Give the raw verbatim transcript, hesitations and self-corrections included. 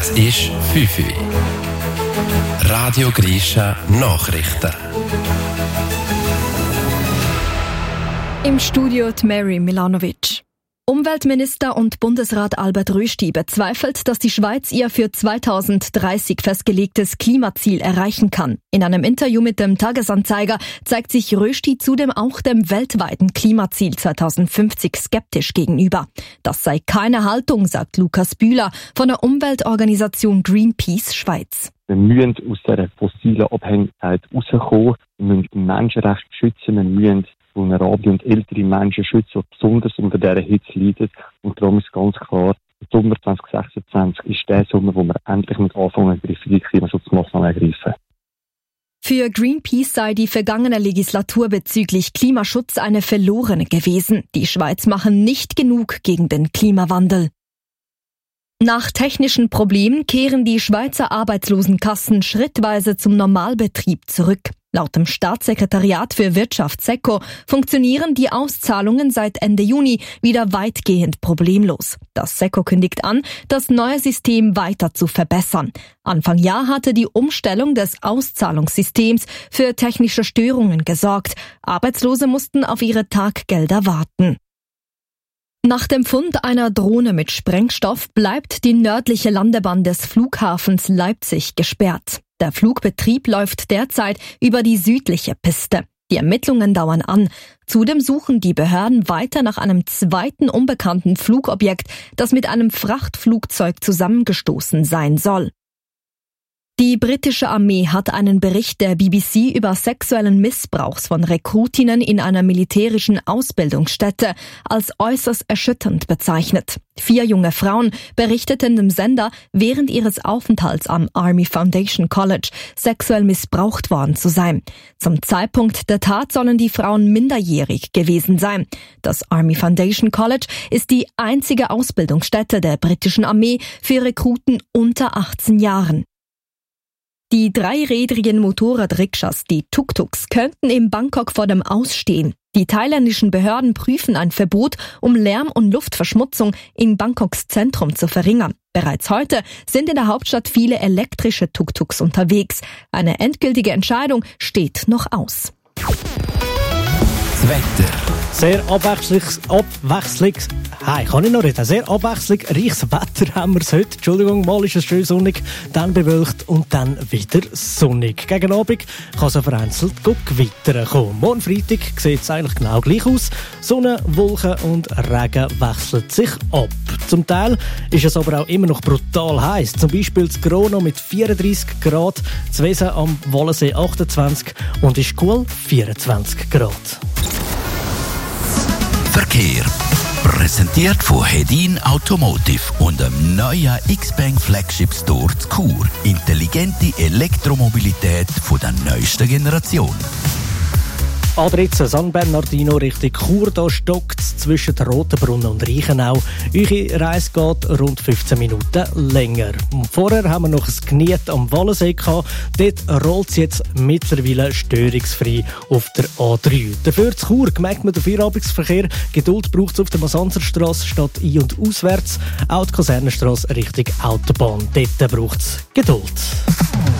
Es ist fünf Uhr. Radio Grisha Nachrichten. Im Studio die Mary Milanovic. Umweltminister und Bundesrat Albert Rösti bezweifelt, dass die Schweiz ihr für zweitausenddreißig festgelegtes Klimaziel erreichen kann. In einem Interview mit dem Tagesanzeiger zeigt sich Rösti zudem auch dem weltweiten Klimaziel zweitausendfünfzig skeptisch gegenüber. Das sei keine Haltung, sagt Lukas Bühler von der Umweltorganisation Greenpeace Schweiz. Wir müssen aus dieser fossilen Abhängigkeit rauskommen. Wir müssen die Menschenrechte schützen. Wir müssen vulnerable und ältere Menschen schützen, die besonders unter dieser Hitze leiden. Und darum ist ganz klar, der Sommer zwanzig sechsundzwanzig ist der Sommer, wo wir endlich mit anfangen, griffige Klimaschutzmaßnahmen ergreifen. Für Greenpeace sei die vergangene Legislatur bezüglich Klimaschutz eine verlorene gewesen. Die Schweiz mache nicht genug gegen den Klimawandel. Nach technischen Problemen kehren die Schweizer Arbeitslosenkassen schrittweise zum Normalbetrieb zurück. Laut dem Staatssekretariat für Wirtschaft SECO funktionieren die Auszahlungen seit Ende Juni wieder weitgehend problemlos. Das SECO kündigt an, das neue System weiter zu verbessern. Anfang Jahr hatte die Umstellung des Auszahlungssystems für technische Störungen gesorgt. Arbeitslose mussten auf ihre Taggelder warten. Nach dem Fund einer Drohne mit Sprengstoff bleibt die nördliche Landebahn des Flughafens Leipzig gesperrt. Der Flugbetrieb läuft derzeit über die südliche Piste. Die Ermittlungen dauern an. Zudem suchen die Behörden weiter nach einem zweiten unbekannten Flugobjekt, das mit einem Frachtflugzeug zusammengestoßen sein soll. Die britische Armee hat einen Bericht der B B C über sexuellen Missbrauchs von Rekrutinnen in einer militärischen Ausbildungsstätte als äußerst erschütternd bezeichnet. Vier junge Frauen berichteten dem Sender, während ihres Aufenthalts am Army Foundation College sexuell missbraucht worden zu sein. Zum Zeitpunkt der Tat sollen die Frauen minderjährig gewesen sein. Das Army Foundation College ist die einzige Ausbildungsstätte der britischen Armee für Rekruten unter achtzehn Jahren. Die dreirädrigen Motorradrikschas, die Tuk-Tuks, könnten in Bangkok vor dem Aus stehen. Die thailändischen Behörden prüfen ein Verbot, um Lärm- und Luftverschmutzung in Bangkoks Zentrum zu verringern. Bereits heute sind in der Hauptstadt viele elektrische Tuk-Tuks unterwegs. Eine endgültige Entscheidung steht noch aus. Das Wetter. Sehr abwechslungs... Abwechslungs... Hey, kann ich noch reden? Sehr abwechslungsreiches Wetter haben wir es heute. Entschuldigung, mal ist es schön sonnig, dann bewölkt und dann wieder sonnig. Gegen Abend kann es vereinzelt Gewitter kommen. Morgen Freitag sieht es eigentlich genau gleich aus. Sonne, Wolken und Regen wechseln sich ab. Zum Teil ist es aber auch immer noch brutal heiß. Zum Beispiel das Grono mit vierunddreissig Grad, das Wesen am Wollensee achtundzwanzig und in Schkuhl vierundzwanzig Grad. Verkehr. Präsentiert von Hedin Automotive und dem neuen X-Bank Flagship Store zu Chur. Intelligente Elektromobilität von der neuesten Generation. A dreizehn San Bernardino Richtung Chur, da stockt es zwischen Rotenbrunnen und Reichenau. Eure Reise geht rund fünfzehn Minuten länger. Und vorher haben wir noch ein Gniet am Wallensee gehabt. Dort rollt es jetzt mittlerweile störungsfrei auf der A drei. Dafür zu Chur merkt man den Feierabendverkehr. Geduld braucht es auf der Masanzerstrasse statt ein- und auswärts. Auch die Kasernenstrasse Richtung Autobahn. Dort braucht es Geduld.